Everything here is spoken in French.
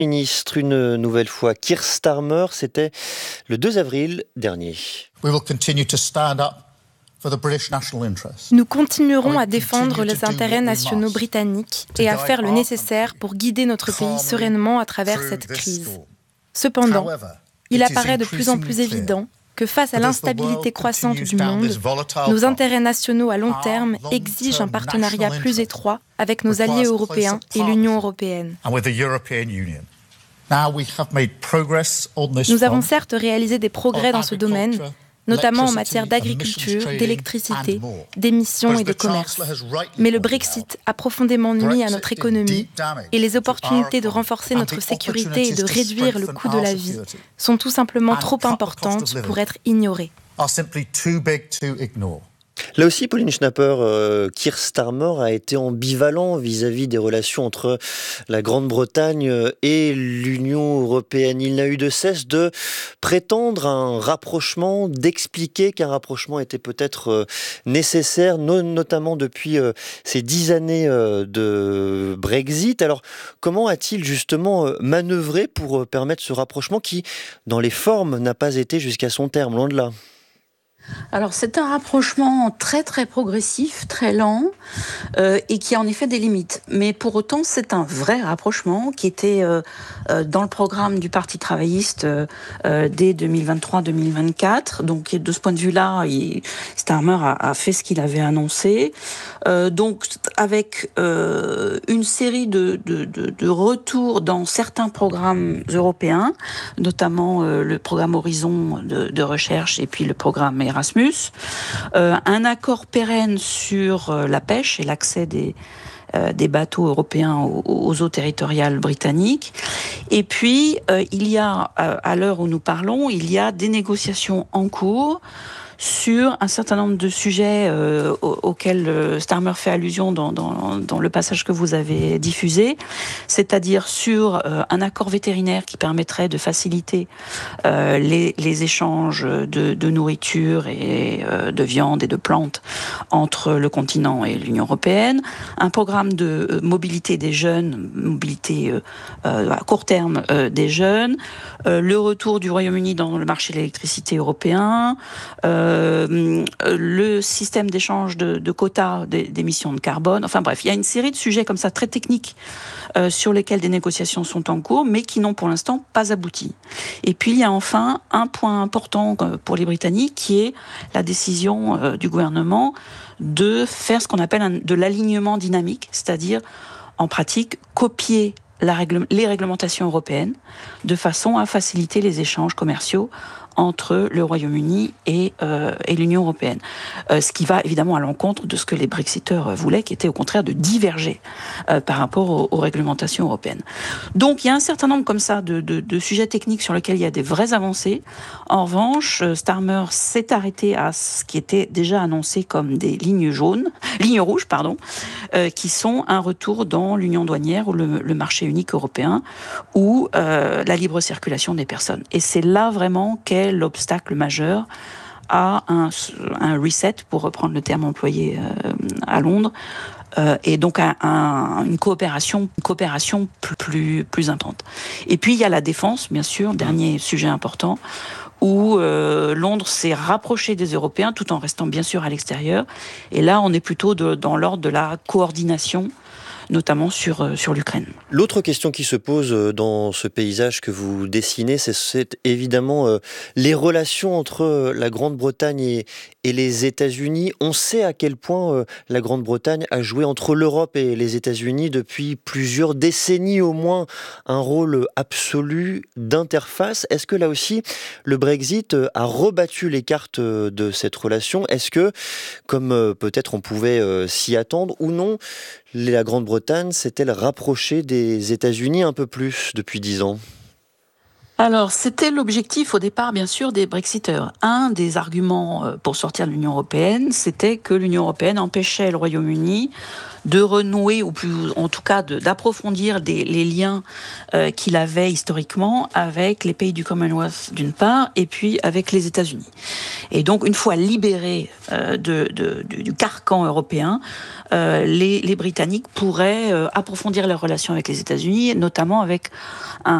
ministre une nouvelle fois. Keir Starmer, c'était le 2 avril dernier. Nous continuerons à défendre les intérêts nationaux britanniques et à faire le nécessaire pour guider notre pays sereinement à travers cette crise. Cependant, il apparaît de plus en plus évident que face à l'instabilité croissante du monde, nos intérêts nationaux à long terme exigent un partenariat plus étroit avec nos alliés européens et l'Union européenne. Nous avons certes réalisé des progrès dans ce domaine, notamment en matière d'agriculture, d'électricité, d'émissions et de commerce. Mais le Brexit a profondément nui à notre économie et les opportunités de renforcer notre sécurité et de réduire le coût de la vie sont tout simplement trop importantes pour être ignorées. Là aussi, Pauline Schnapper, Keir Starmer a été ambivalent vis-à-vis des relations entre la Grande-Bretagne et l'Union européenne. Il n'a eu de cesse de prétendre un rapprochement, d'expliquer qu'un rapprochement était peut-être nécessaire, notamment depuis ces 10 années de Brexit. Alors, comment a-t-il justement manœuvré pour permettre ce rapprochement qui, dans les formes, n'a pas été jusqu'à son terme, loin de là ? Alors c'est un rapprochement très très progressif, très lent et qui a en effet des limites. Mais pour autant c'est un vrai rapprochement qui était dans le programme du Parti travailliste dès 2023-2024. Donc de ce point de vue-là, Starmer a fait ce qu'il avait annoncé. Donc avec une série de retours dans certains programmes européens, notamment le programme Horizon de recherche et puis le programme Erasmus, un accord pérenne sur la pêche et l'accès des bateaux européens aux eaux territoriales britanniques. Et puis, il y a, à l'heure où nous parlons, il y a des négociations en cours sur un certain nombre de sujets auxquels Starmer fait allusion dans le passage que vous avez diffusé, c'est-à-dire sur un accord vétérinaire qui permettrait de faciliter les échanges de nourriture et de viande et de plantes entre le continent et l'Union européenne, un programme de mobilité des jeunes, mobilité à court terme des jeunes, le retour du Royaume-Uni dans le marché de l'électricité européen, le système d'échange de quotas d'émissions de carbone. Enfin bref, il y a une série de sujets comme ça très techniques sur lesquels des négociations sont en cours, mais qui n'ont pour l'instant pas abouti. Et puis il y a enfin un point important pour les Britanniques qui est la décision du gouvernement de faire ce qu'on appelle de l'alignement dynamique, c'est-à-dire en pratique copier les réglementations européennes de façon à faciliter les échanges commerciaux entre le Royaume-Uni et l'Union européenne. Ce qui va évidemment à l'encontre de ce que les Brexiteurs voulaient, qui était au contraire de diverger par rapport aux réglementations européennes. Donc il y a un certain nombre comme ça de sujets techniques sur lesquels il y a des vraies avancées. En revanche, Starmer s'est arrêté à ce qui était déjà annoncé comme des lignes rouges, qui sont un retour dans l'union douanière ou le marché unique européen ou la libre circulation des personnes. Et c'est là vraiment qu'est l'obstacle majeur à un reset, pour reprendre le terme employé à Londres, et donc une coopération plus intense. Et puis il y a la défense, bien sûr, dernier sujet important, où Londres s'est rapproché des Européens tout en restant bien sûr à l'extérieur. Et là, on est plutôt dans l'ordre de la coordination, notamment sur l'Ukraine. L'autre question qui se pose dans ce paysage que vous dessinez, c'est évidemment les relations entre la Grande-Bretagne et les États-Unis. On sait à quel point la Grande-Bretagne a joué entre l'Europe et les États-Unis depuis plusieurs décennies au moins un rôle absolu d'interface. Est-ce que là aussi le Brexit a rebattu les cartes de cette relation ? Est-ce que, comme peut-être on pouvait s'y attendre ou non, la Grande-Bretagne s'est-elle rapprochée des États-Unis un peu plus depuis 10 ans ? Alors, c'était l'objectif au départ, bien sûr, des Brexiteurs. Un des arguments pour sortir de l'Union européenne, c'était que l'Union européenne empêchait le Royaume-Uni de renouer, ou plus, en tout cas d'approfondir les liens qu'il avait historiquement avec les pays du Commonwealth d'une part, et puis avec les États-Unis. Et donc, une fois libérés du carcan européen, les Britanniques pourraient approfondir leurs relations avec les États-Unis, notamment avec